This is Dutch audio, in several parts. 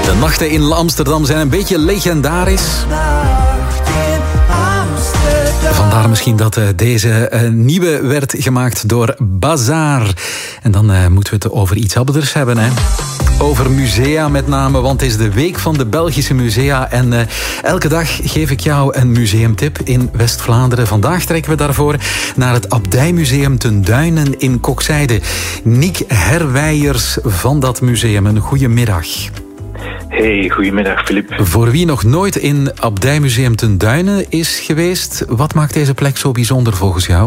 De nachten in Amsterdam zijn een beetje legendarisch. Vandaar misschien dat deze nieuwe werd gemaakt door Bazaar. En dan moeten we het over iets anders hebben, hè. Over musea met name, want het is de week van de Belgische musea. En elke dag geef ik jou een museumtip in West-Vlaanderen. Vandaag trekken we daarvoor naar het Abdijmuseum ten Duinen in Kokzijde. Niek Herwijers van dat museum, een goedemiddag. Hey, goedemiddag Filip. Voor wie nog nooit in Abdijmuseum ten Duinen is geweest, wat maakt deze plek zo bijzonder volgens jou?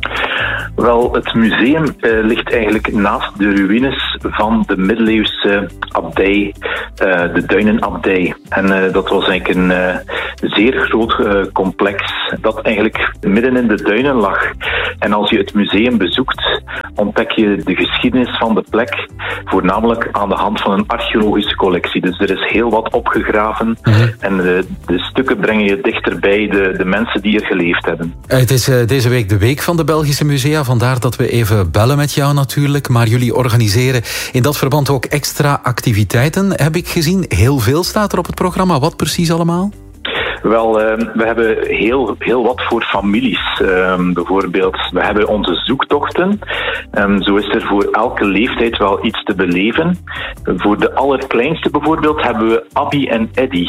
Wel, het museum ligt eigenlijk naast de ruïnes van de middeleeuwse abdij, de Duinenabdij. En dat was eigenlijk een zeer groot complex dat eigenlijk midden in de duinen lag. En als je het museum bezoekt, ontdek je de geschiedenis van de plek, voornamelijk aan de hand van een archeologische collectie. Dus er is heel wat opgegraven en de stukken brengen je dichter bij de mensen die er geleefd hebben. Het is deze week de week van de Belgische musea. Vandaar dat we even bellen met jou natuurlijk. Maar jullie organiseren in dat verband ook extra activiteiten, heb ik gezien. Heel veel staat er op het programma. Wat precies allemaal? Wel, we hebben heel wat voor families. Bijvoorbeeld, we hebben onze zoektochten. Zo is er voor elke leeftijd wel iets te beleven. Voor de allerkleinste bijvoorbeeld hebben we Abby en Eddy.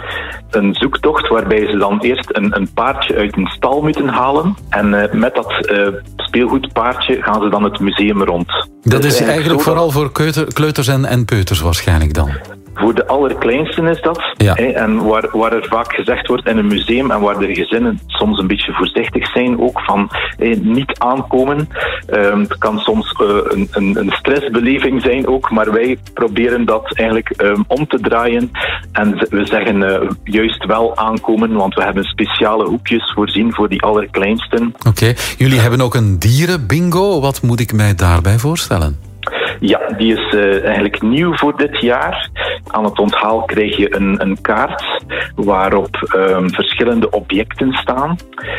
Een zoektocht waarbij ze dan eerst een paardje uit een stal moeten halen. En met dat speelgoedpaardje gaan ze dan het museum rond. Dat is eigenlijk vooral voor kleuters en peuters waarschijnlijk dan? Voor de allerkleinste is dat. Ja. En waar er vaak gezegd wordt in een museum en waar de gezinnen soms een beetje voorzichtig zijn, ook van niet aankomen. Het kan soms een stressbeleving zijn ook, maar wij proberen dat eigenlijk om te draaien. En we zeggen juist wel aankomen, want we hebben speciale hoekjes voorzien voor die allerkleinsten. Oké. Jullie hebben ook een dierenbingo. Wat moet ik mij daarbij voorstellen? Ja, die is eigenlijk nieuw voor dit jaar. Aan het onthaal krijg je een kaart waarop verschillende objecten staan.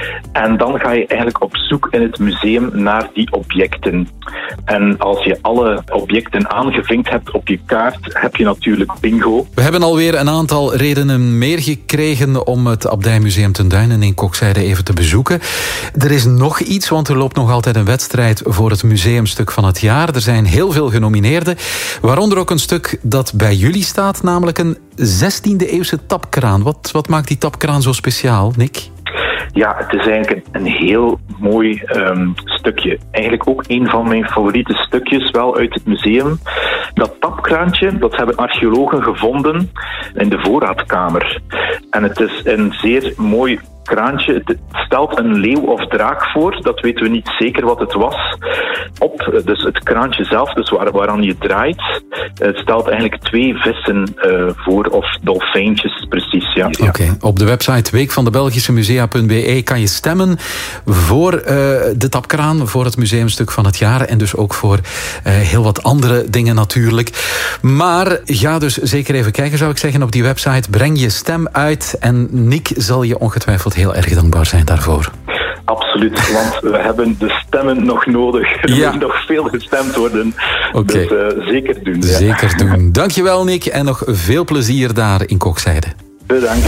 En dan ga je eigenlijk op zoek in het museum naar die objecten. En als je alle objecten aangevinkt hebt op je kaart, heb je natuurlijk bingo. We hebben alweer een aantal redenen meer gekregen om het Abdijmuseum ten Duinen in Kokzijde even te bezoeken. Er is nog iets, want er loopt nog altijd een wedstrijd voor het museumstuk van het jaar. Er zijn heel veel genomineerden, waaronder ook een stuk dat bij jullie staat, namelijk een 16e eeuwse tapkraan. Wat maakt die tapkraan zo speciaal, Nick? Ja, het is eigenlijk een heel mooi stukje. Eigenlijk ook een van mijn favoriete stukjes wel uit het museum. Dat tapkraantje, dat hebben archeologen gevonden in de voorraadkamer. En het is een zeer mooi kraantje. Het stelt een leeuw of draak voor. Dat weten we niet zeker wat het was. Dus het kraantje zelf, dus waaraan je draait, het stelt eigenlijk 2 vissen voor, of dolfijntjes precies. Ja. Oké. Op de website weekvandebelgischemusea.be kan je stemmen voor de tapkraan, voor het museumstuk van het jaar en dus ook voor heel wat andere dingen natuurlijk. Maar ga dus zeker even kijken, zou ik zeggen, op die website. Breng je stem uit en Nick zal je ongetwijfeld heel erg dankbaar zijn daarvoor. Absoluut, want we hebben de stemmen nog nodig. Er moet nog veel gestemd worden. Okay. Dus zeker doen. Zeker doen. Dankjewel Nick en nog veel plezier daar in Kokzijde. Bedankt.